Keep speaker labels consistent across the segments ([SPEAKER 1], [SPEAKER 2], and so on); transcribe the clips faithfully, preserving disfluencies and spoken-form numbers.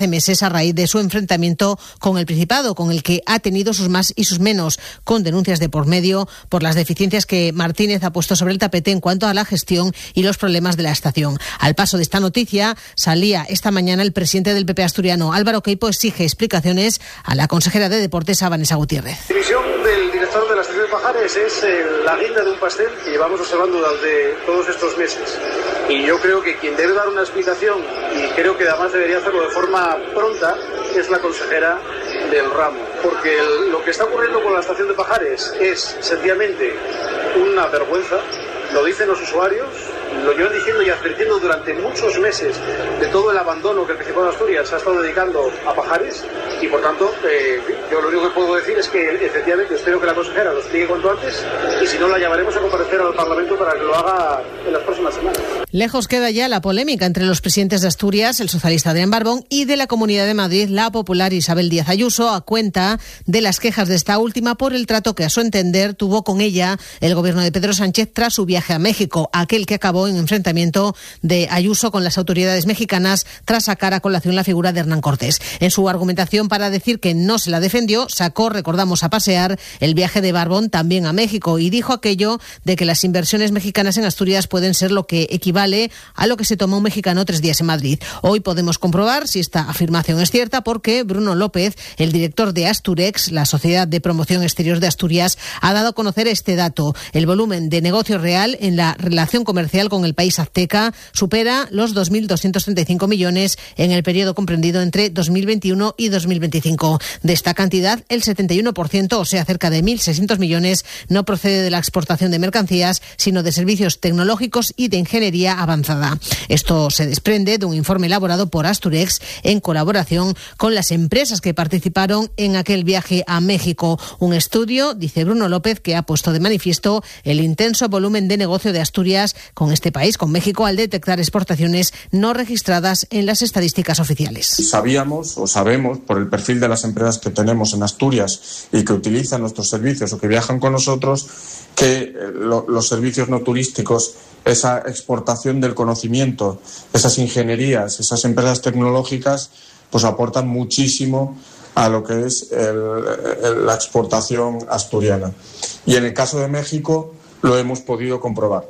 [SPEAKER 1] meses a raíz de su enfrentamiento con el Principado, con el que ha tenido sus más y sus menos, con denuncias de por medio por las deficiencias que Martínez ha puesto sobre el tapete en cuanto a la gestión y los problemas de la estación. Al paso de esta noticia, salía esta mañana el presidente del P P asturiano, Álvaro Queipo, exige explicaciones a la consejera de Deportes, a Vanessa Gutiérrez.
[SPEAKER 2] La dimisión del director de la estación de Pajares es eh, la guinda de un pastel que llevamos observando durante todos estos meses. Y yo creo que quien debe dar una explicación, y creo que además debería hacerlo de forma pronta, es la consejera del ramo. Porque el, lo que está ocurriendo con la estación de Pajares es sencillamente una vergüenza. Lo dicen los usuarios, lo llevan diciendo y advirtiendo durante muchos meses de todo el abandono que el Principado de Asturias se ha estado dedicando a Pajares, y por tanto, eh, yo lo único que puedo decir es que efectivamente espero que la consejera lo explique cuanto antes, y si no, la llamaremos a comparecer al Parlamento para que lo haga en las próximas semanas.
[SPEAKER 1] Lejos queda ya la polémica entre los presidentes de Asturias, el socialista Adrián Barbón, y de la Comunidad de Madrid, la popular Isabel Díaz Ayuso, a cuenta de las quejas de esta última por el trato que, a su entender, tuvo con ella el gobierno de Pedro Sánchez tras su viaje a México, aquel que acabó en enfrentamiento de Ayuso con las autoridades mexicanas tras sacar a colación la figura de Hernán Cortés. En su argumentación para decir que no se la defendió, sacó, recordamos, a pasear el viaje de Barbón también a México y dijo aquello de que las inversiones mexicanas en Asturias pueden ser lo que equivale a lo que se tomó un mexicano tres días en Madrid. Hoy podemos comprobar si esta afirmación es cierta, porque Bruno López, el director de Asturex, la Sociedad de Promoción Exterior de Asturias, ha dado a conocer este dato. El volumen de negocio real en la relación comercial con el país azteca supera los dos mil doscientos treinta y cinco millones en el periodo comprendido entre dos mil veintiuno y dos mil veinticinco. De esta cantidad, el setenta y uno por ciento, o sea, cerca de mil seiscientos millones, no procede de la exportación de mercancías, sino de servicios tecnológicos y de ingeniería avanzada. Esto se desprende de un informe elaborado por Asturex en colaboración con las empresas que participaron en aquel viaje a México. Un estudio, dice Bruno López, que ha puesto de manifiesto el intenso volumen de negocio de Asturias con este país, con México, al detectar exportaciones no registradas en las estadísticas oficiales.
[SPEAKER 3] Sabíamos o sabemos, por el perfil de las empresas que tenemos en Asturias y que utilizan nuestros servicios o que viajan con nosotros, que lo, los servicios no turísticos, esa exportación del conocimiento, esas ingenierías, esas empresas tecnológicas, pues aportan muchísimo a lo que es el, el, la exportación asturiana. Y en el caso de México lo hemos podido comprobar.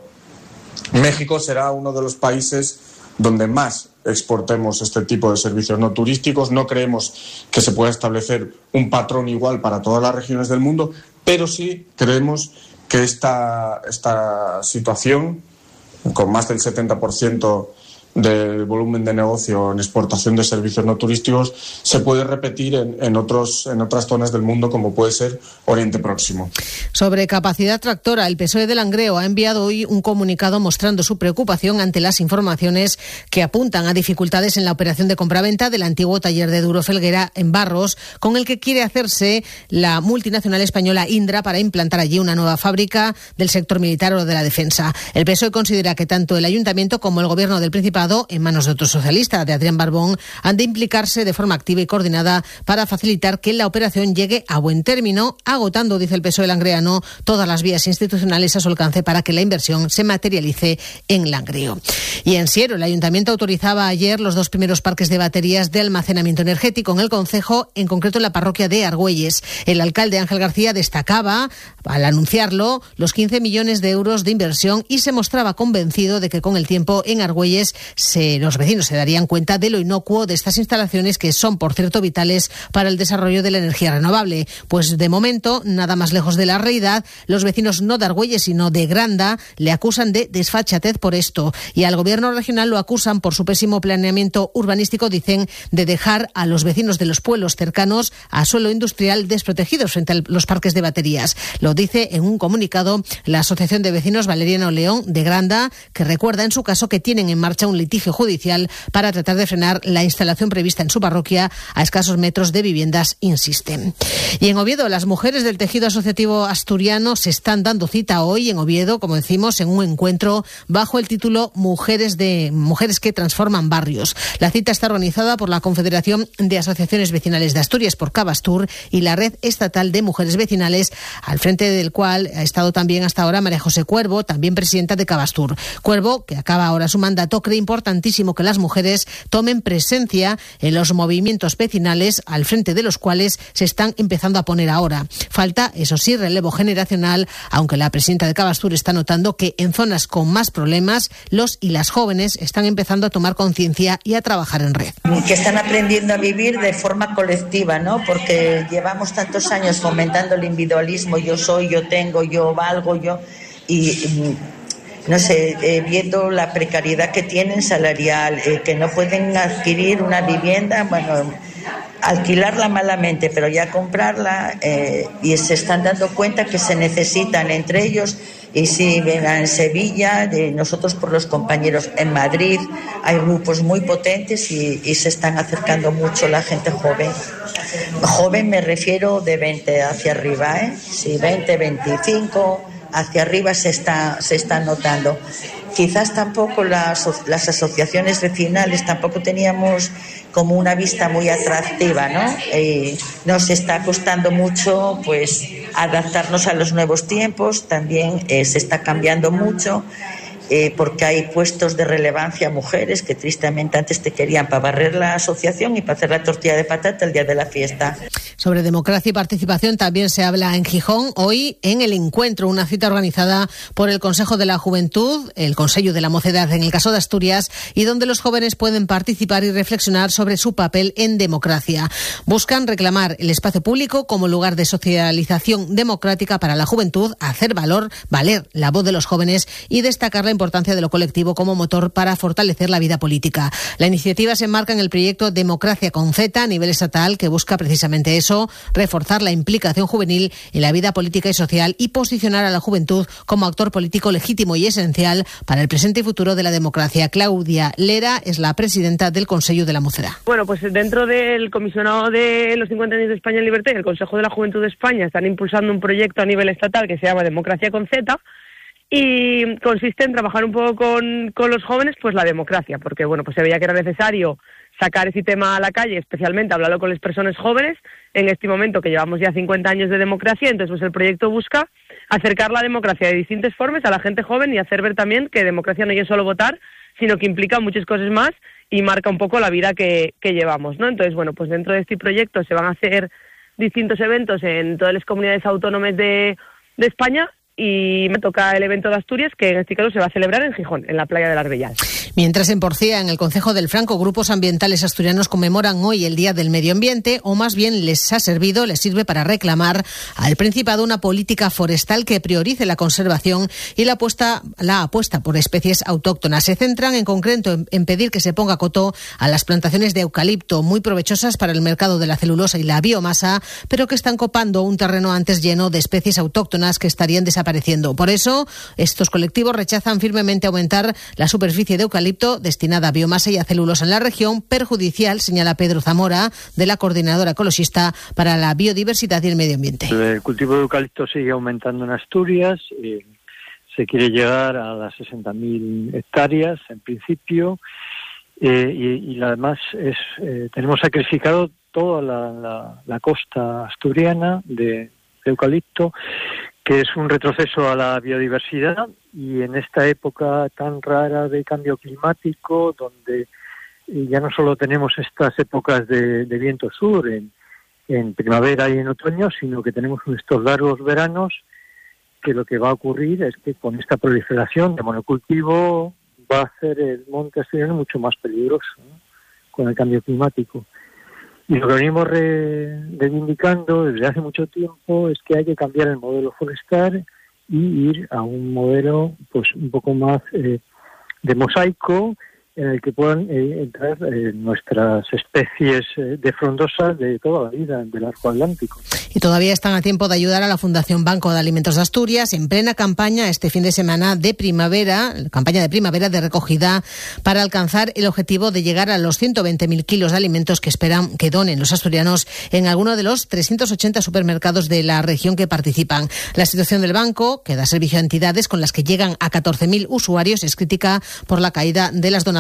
[SPEAKER 3] México será uno de los países donde más exportemos este tipo de servicios no turísticos. No creemos que se pueda establecer un patrón igual para todas las regiones del mundo, pero sí creemos que esta, esta situación, con más del setenta por ciento del volumen de negocio en exportación de servicios no turísticos, se puede repetir en, en, otros, en otras zonas del mundo, como puede ser Oriente Próximo.
[SPEAKER 1] Sobre capacidad tractora, el P S O E de Langreo ha enviado hoy un comunicado mostrando su preocupación ante las informaciones que apuntan a dificultades en la operación de compraventa del antiguo taller de Duro Felguera en Barros, con el que quiere hacerse la multinacional española Indra para implantar allí una nueva fábrica del sector militar o de la defensa. El P S O E considera que tanto el Ayuntamiento como el Gobierno del Principado, en manos de otro socialista, de Adrián Barbón, han de implicarse de forma activa y coordinada para facilitar que la operación llegue a buen término, agotando, dice el P S O E langreano, todas las vías institucionales a su alcance para que la inversión se materialice en Langreo. Y en Siero, el Ayuntamiento autorizaba ayer los dos primeros parques de baterías de almacenamiento energético en el concejo, en concreto en la parroquia de Argüelles. El alcalde Ángel García destacaba, al anunciarlo, los quince millones de euros de inversión y se mostraba convencido de que con el tiempo en Argüelles Se, los vecinos se darían cuenta de lo inocuo de estas instalaciones, que son, por cierto, vitales para el desarrollo de la energía renovable. Pues de momento, nada más lejos de la realidad, los vecinos no de Argüelles, sino de Granda, le acusan de desfachatez por esto. Y al gobierno regional lo acusan por su pésimo planeamiento urbanístico, dicen, de dejar a los vecinos de los pueblos cercanos a suelo industrial desprotegidos frente a los parques de baterías. Lo dice en un comunicado la Asociación de Vecinos Valeriano León de Granda, que recuerda en su caso que tienen en marcha un litigio judicial para tratar de frenar la instalación prevista en su parroquia a escasos metros de viviendas, insisten. Y en Oviedo, las mujeres del tejido asociativo asturiano se están dando cita hoy en Oviedo, como decimos, en un encuentro bajo el título Mujeres de Mujeres que transforman barrios. La cita está organizada por la Confederación de Asociaciones Vecinales de Asturias, por Cabastur, y la Red Estatal de Mujeres Vecinales, al frente del cual ha estado también hasta ahora María José Cuervo, también presidenta de Cabastur. Cuervo, que acaba ahora su mandato, cree importante importantísimo que las mujeres tomen presencia en los movimientos vecinales al frente de los cuales se están empezando a poner ahora. Falta, eso sí, relevo generacional, aunque la presidenta de Cabastur está notando que en zonas con más problemas los y las jóvenes están empezando a tomar conciencia y a trabajar en red.
[SPEAKER 4] Que están aprendiendo a vivir de forma colectiva, ¿no? Porque llevamos tantos años fomentando el individualismo, yo soy, yo tengo, yo valgo, yo... y no sé, eh, viendo la precariedad que tienen salarial, eh, que no pueden adquirir una vivienda, bueno, alquilarla malamente, pero ya comprarla, eh, y se están dando cuenta que se necesitan entre ellos. Y si ven en Sevilla, de nosotros por los compañeros en Madrid, hay grupos muy potentes y, y se están acercando mucho la gente joven. Joven me refiero de veinte hacia arriba, ¿eh? Sí, veinte, veinticinco... hacia arriba se está se está notando. Quizás tampoco las, las asociaciones vecinales tampoco teníamos como una vista muy atractiva, ¿no? Eh, nos está costando mucho pues adaptarnos a los nuevos tiempos, también eh, se está cambiando mucho. Eh, porque hay puestos de relevancia a mujeres que tristemente antes te querían para barrer la asociación y para hacer la tortilla de patata el día de la fiesta.
[SPEAKER 1] Sobre democracia y participación también se habla en Gijón. Hoy en el encuentro, una cita organizada por el Consejo de la Juventud, el Consejo de la Mocedad en el caso de Asturias, y donde los jóvenes pueden participar y reflexionar sobre su papel en democracia. Buscan reclamar el espacio público como lugar de socialización democrática para la juventud, hacer valor, valer la voz de los jóvenes y destacar la importancia de lo colectivo como motor para fortalecer la vida política. La iniciativa se enmarca en el proyecto Democracia con Z a nivel estatal, que busca precisamente eso, reforzar la implicación juvenil en la vida política y social y posicionar a la juventud como actor político legítimo y esencial para el presente y futuro de la democracia. Claudia Lera es la presidenta del Consejo de la Mocedad.
[SPEAKER 5] Bueno, pues dentro del comisionado de los cincuenta años de España en Libertad y el Consejo de la Juventud de España están impulsando un proyecto a nivel estatal que se llama Democracia con Z, y consiste en trabajar un poco con, con los jóvenes pues la democracia, porque bueno, pues se veía que era necesario sacar ese tema a la calle, especialmente hablarlo con las personas jóvenes en este momento que llevamos ya cincuenta años de democracia. Entonces pues el proyecto busca acercar la democracia de distintas formas a la gente joven y hacer ver también que democracia no es solo votar, sino que implica muchas cosas más y marca un poco la vida que, que llevamos, ¿no? Entonces bueno, pues dentro de este proyecto se van a hacer distintos eventos en todas las comunidades autónomas de, de España. Y me toca el evento de Asturias, que en este caso se va a celebrar en Gijón, en la playa del Arbellal.
[SPEAKER 1] Mientras en Porcía, en el Concejo del Franco, grupos ambientales asturianos conmemoran hoy el Día del Medio Ambiente, o más bien les ha servido, les sirve para reclamar al Principado una política forestal que priorice la conservación y la apuesta, la apuesta por especies autóctonas. Se centran en concreto en, en pedir que se ponga coto a las plantaciones de eucalipto, muy provechosas para el mercado de la celulosa y la biomasa, pero que están copando un terreno antes lleno de especies autóctonas que estarían desapareciendo. Por eso, estos colectivos rechazan firmemente aumentar la superficie de eucalipto destinada a biomasa y a celulosa en la región, perjudicial, señala Pedro Zamora, de la Coordinadora Ecologista para la Biodiversidad y el Medio Ambiente.
[SPEAKER 6] El cultivo de eucalipto sigue aumentando en Asturias, eh, se quiere llegar a las sesenta mil hectáreas en principio, eh, y, y además es, eh, tenemos sacrificado toda la, la, la costa asturiana de, de eucalipto, que es un retroceso a la biodiversidad, y en esta época tan rara de cambio climático, donde ya no solo tenemos estas épocas de, de viento sur en, en primavera y en otoño, sino que tenemos estos largos veranos, que lo que va a ocurrir es que con esta proliferación de monocultivo va a hacer el monte asturiano mucho más peligroso, ¿no?, con el cambio climático. Y lo que venimos re, reivindicando desde hace mucho tiempo es que hay que cambiar el modelo forestal y ir a un modelo pues un poco más eh, de mosaico, en el que puedan eh, entrar eh, nuestras especies eh, de frondosas de toda la vida del arco atlántico.
[SPEAKER 1] Y todavía están a tiempo de ayudar a la Fundación Banco de Alimentos de Asturias en plena campaña este fin de semana de primavera, campaña de primavera de recogida, para alcanzar el objetivo de llegar a los ciento veinte mil kilos de alimentos que esperan que donen los asturianos en alguno de los trescientos ochenta supermercados de la región que participan. La situación del banco, que da servicio a entidades con las que llegan a catorce mil usuarios, es crítica por la caída de las donaciones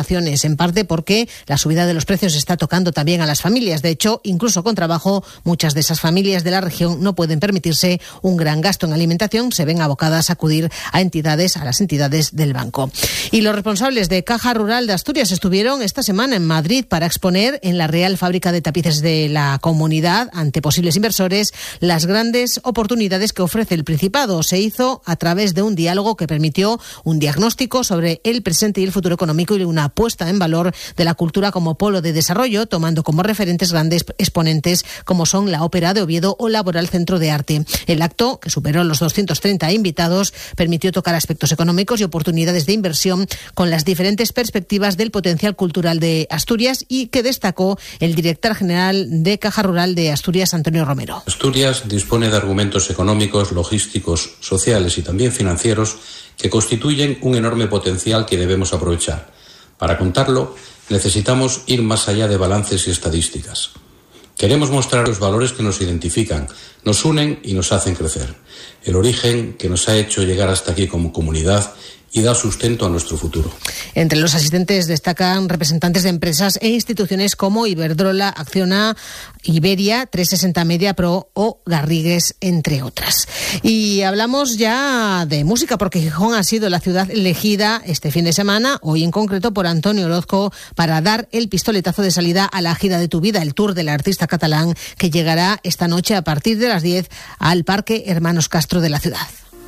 [SPEAKER 1] donaciones, en parte porque la subida de los precios está tocando también a las familias. De hecho, incluso con trabajo, muchas de esas familias de la región no pueden permitirse un gran gasto en alimentación, se ven abocadas a acudir a entidades, a las entidades del banco. Y los responsables de Caja Rural de Asturias estuvieron esta semana en Madrid para exponer en la Real Fábrica de Tapices de la Comunidad, ante posibles inversores, las grandes oportunidades que ofrece el Principado. Se hizo a través de un diálogo que permitió un diagnóstico sobre el presente y el futuro económico y una puesta en valor de la cultura como polo de desarrollo, tomando como referentes grandes exponentes como son la Ópera de Oviedo o Laboral Centro de Arte. El acto, que superó los doscientos treinta invitados, permitió tocar aspectos económicos y oportunidades de inversión con las diferentes perspectivas del potencial cultural de Asturias, y que destacó el director general de Caja Rural de Asturias, Antonio Romero.
[SPEAKER 7] Asturias dispone de argumentos económicos, logísticos, sociales y también financieros que constituyen un enorme potencial que debemos aprovechar. Para contarlo, necesitamos ir más allá de balances y estadísticas. Queremos mostrar los valores que nos identifican, nos unen y nos hacen crecer. El origen que nos ha hecho llegar hasta aquí como comunidad y da sustento a nuestro futuro.
[SPEAKER 1] Entre los asistentes destacan representantes de empresas e instituciones como Iberdrola, Acciona, Iberia, trescientos sesenta Media Pro o Garrigues, entre otras. Y hablamos ya de música, porque Gijón ha sido la ciudad elegida este fin de semana, hoy en concreto por Antonio Orozco, para dar el pistoletazo de salida a la gira de Tu Vida, el tour del artista catalán, que llegará esta noche a partir de las diez al Parque Hermanos Castro de la ciudad.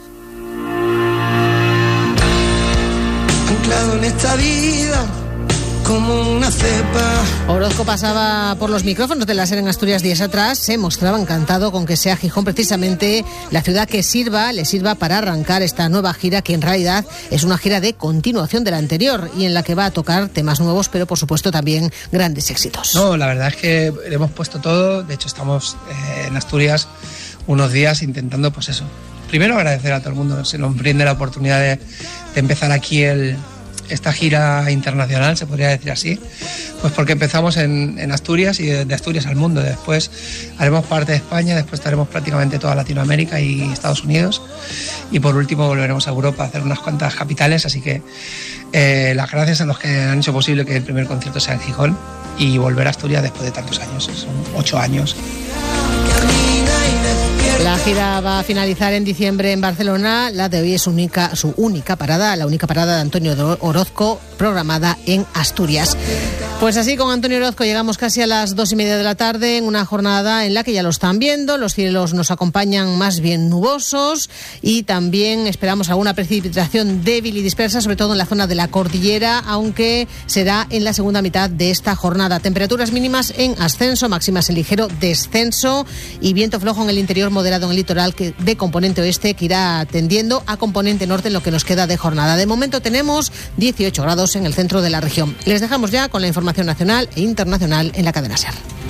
[SPEAKER 8] En esta vida como una cepa.
[SPEAKER 1] Orozco pasaba por los micrófonos de la SER en Asturias días atrás, se mostraba encantado con que sea Gijón precisamente la ciudad que sirva, le sirva para arrancar esta nueva gira, que en realidad es una gira de continuación de la anterior y en la que va a tocar temas nuevos, pero por supuesto también grandes éxitos.
[SPEAKER 9] No, la verdad es que le hemos puesto todo. De hecho, estamos eh, en Asturias unos días intentando, pues eso, primero agradecer a todo el mundo que se nos brinde la oportunidad de, de empezar aquí el esta gira internacional, se podría decir así, pues porque empezamos en, en Asturias y de, de Asturias al mundo. Después haremos parte de España, después estaremos prácticamente toda Latinoamérica y Estados Unidos, y por último volveremos a Europa a hacer unas cuantas capitales. Así que eh, las gracias a los que han hecho posible que el primer concierto sea en Gijón y volver a Asturias después de tantos años, son ocho años.
[SPEAKER 1] La gira va a finalizar en diciembre en Barcelona. La de hoy es única, su única parada, la única parada de Antonio Orozco, programada en Asturias. Pues así, con Antonio Orozco llegamos casi a las dos y media de la tarde, en una jornada en la que ya lo están viendo, los cielos nos acompañan más bien nubosos y también esperamos alguna precipitación débil y dispersa, sobre todo en la zona de la cordillera, aunque será en la segunda mitad de esta jornada. Temperaturas mínimas en ascenso, máximas en ligero descenso y viento flojo en el interior, moderado en el litoral, que de componente oeste, que irá tendiendo a componente norte en lo que nos queda de jornada. De momento tenemos dieciocho grados en el centro de la región. Les dejamos ya con la información nacional e internacional en la cadena SER.